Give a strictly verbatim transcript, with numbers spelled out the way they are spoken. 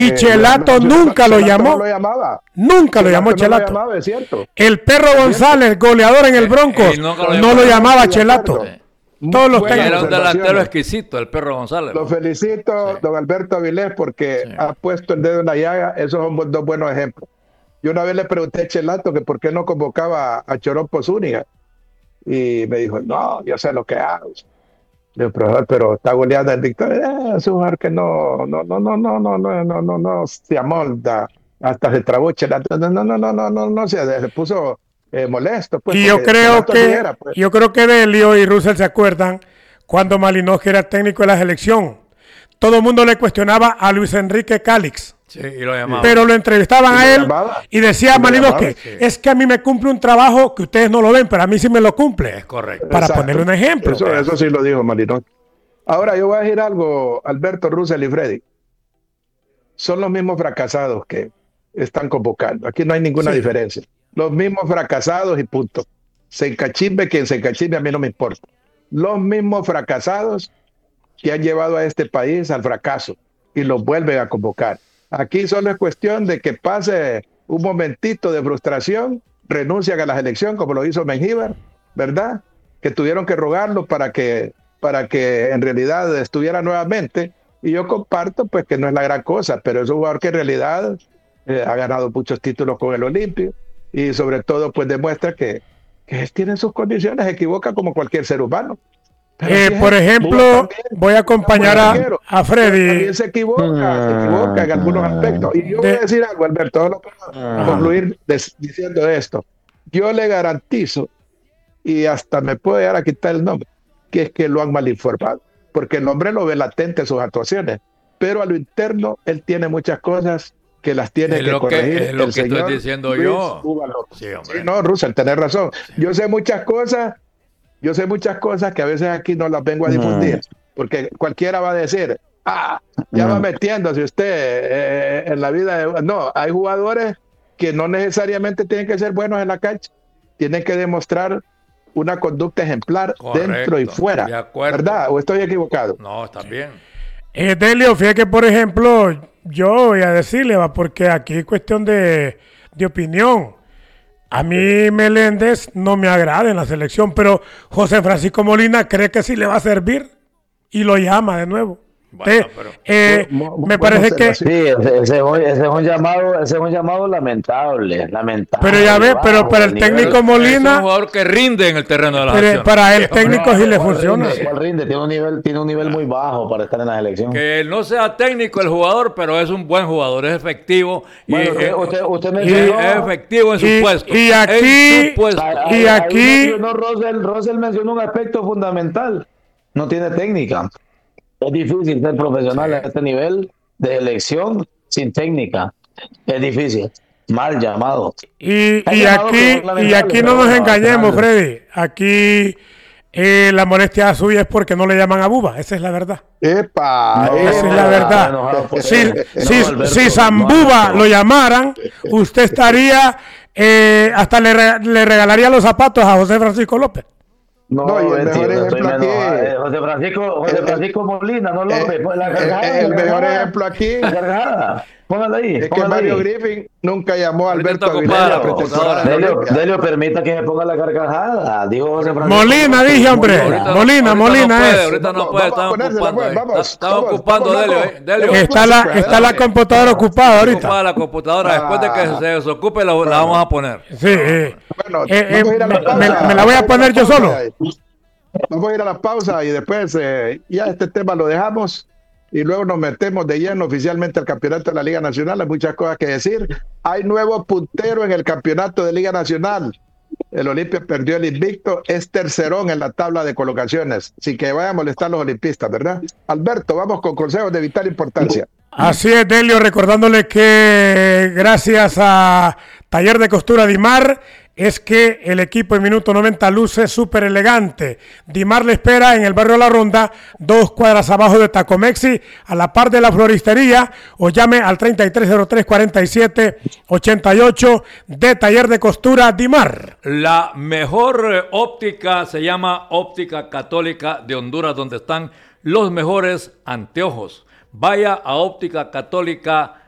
Y Chelato nunca lo llamó. No lo llamaba. Nunca lo llamó Chelato. No lo llamaba, es cierto. El Perro González, goleador en el Broncos, no lo llamaba Chelato. Todos los técnicos. Era un delantero exquisito, el Perro González. Lo felicito, sí. don Alberto Avilés, porque sí. ha puesto el dedo en la llaga. Esos son dos buenos ejemplos. Yo una vez le pregunté a Chelato que por qué no convocaba a Choropo Zúñiga. Y me dijo, no, yo sé lo que hago. Le digo, profesor, pero está goleando el Victoria. Eh, es un jugador que no, no, no, no, no, no, no, no, no, no se amolda. Hasta se trabó Chelato. No, no, no, no, no, no, no, se, se puso eh, molesto. Pues, y yo creo que, era, pues. yo creo que Delio y Russell se acuerdan cuando Malinowski era técnico de la selección. Todo el mundo le cuestionaba a Luis Enrique Calix. Sí, y lo llamaba. Pero lo entrevistaban a él y decía Malinowski, sí. es que a mí me cumple un trabajo que ustedes no lo ven, pero a mí sí me lo cumple. Es correcto. Para Exacto. ponerle un ejemplo. Eso, eso sí lo dijo Malinowski. Ahora yo voy a decir algo, Alberto, Russell y Freddy. Son los mismos fracasados que están convocando. Aquí no hay ninguna sí. diferencia. Los mismos fracasados y punto. Se encachimbe quien se encachimbe, a mí no me importa. Los mismos fracasados que han llevado a este país al fracaso y los vuelven a convocar. Aquí solo es cuestión de que pase un momentito de frustración, renuncian a la elección como lo hizo Mengíbar, ¿verdad? Que tuvieron que rogarlo para que, para que en realidad estuviera nuevamente. Y yo comparto pues que no es la gran cosa, pero es un jugador que en realidad eh, ha ganado muchos títulos con el Olimpia y sobre todo pues demuestra que, que él tiene sus condiciones, se equivoca como cualquier ser humano. Eh, por ejemplo, también, voy a acompañar a, a Freddy. También se equivoca, se equivoca en algunos aspectos. Y yo voy a decir algo, Alberto, no puedo concluir diciendo esto. Yo le garantizo, y hasta me puedo llegar a quitar el nombre, que es que lo han mal informado. Porque el hombre lo ve latente en sus actuaciones. Pero a lo interno, él tiene muchas cosas que las tiene es que lo corregir. Que, es lo que estoy diciendo Luis yo. Sí, sí, no, Russell, tenés razón. Sí. Yo sé muchas cosas. Yo sé muchas cosas que a veces aquí no las vengo a difundir, no. porque cualquiera va a decir, ah, ya no. va metiéndose usted eh, en la vida. De... No, hay jugadores que no necesariamente tienen que ser buenos en la cancha, tienen que demostrar una conducta ejemplar Correcto, dentro y fuera, de acuerdo. ¿Verdad? ¿O estoy equivocado? No, está bien. Eh, Delio, fíjate que, por ejemplo, yo voy a decirle, va, porque aquí es cuestión de, de opinión. A mí Meléndez no me agrada en la selección, pero José Francisco Molina cree que sí le va a servir y lo llama de nuevo. Bueno, eh, pero, eh, bueno, me parece que sí, ese, ese, ese es un llamado, ese es un llamado lamentable, lamentable. Pero ya ves, pero para el técnico nivel, Molina es un jugador que rinde en el terreno de la pero acción. Para el técnico no, sí le funciona. Rinde, rinde, tiene un nivel, tiene un nivel muy bajo para estar en la selección. Que no sea técnico el jugador, pero es un buen jugador, es efectivo bueno, y, usted, usted me y es efectivo en su y, puesto. Y aquí, puesto. y aquí, no, Rosel, Rosel mencionó un aspecto fundamental. No tiene técnica. Es difícil ser profesional sí. a este nivel de elección sin técnica. Es difícil. Mal llamado. Y, y aquí, y aquí no nos engañemos, Freddy. Aquí eh, la molestia suya es porque no le llaman a Buba. Esa es la verdad. Epa, no, esa es la verdad. Si, no, si, Alberto, si Zambuba no, lo llamaran, usted estaría, eh, hasta le, re, le regalaría los zapatos a José Francisco López. No, no, y el mejor ejemplo aquí eh, José Francisco, José Francisco Molina, no López, eh, la cargada, el, el la mejor cargada, ejemplo aquí la cargada. Póngala ahí. Es póngala que Mario ahí. Griffin nunca llamó a Alberto Aguilera. Delio, Delio, permita que me ponga la carcajada. Dijo José Francisco. Molina, dije, hombre. Ahorita, Molina, ahorita Molina no puede, es. ahorita no puede, están ocupando. Están ocupando, Delio. Está la, está la computadora ocupada ahorita. Ocupada la computadora. Después de que se desocupe, la, la vamos a poner. Sí. Eh, bueno, eh, eh, me, me, me la voy a poner yo solo. Vamos a ir a la pausa y después eh, ya este tema lo dejamos y luego nos metemos de lleno oficialmente al campeonato de la Liga Nacional. Hay muchas cosas que decir. Hay nuevo puntero en el campeonato de Liga Nacional. El Olimpia perdió el invicto, es tercerón en la tabla de colocaciones. Sin que vaya a molestar a los olimpistas, ¿verdad? Alberto, vamos con consejos de vital importancia. Así es, Delio, recordándole que gracias a Taller de Costura Dimar es que el equipo en minuto noventa luce súper elegante. Dimar le espera en el barrio La Ronda, dos cuadras abajo de Tacomexi, a la par de la floristería, o llame al treinta y tres cero tres, cuarenta y siete ochenta y ocho de Taller de Costura Dimar. La mejor óptica se llama Óptica Católica de Honduras, donde están los mejores anteojos. Vaya a Óptica Católica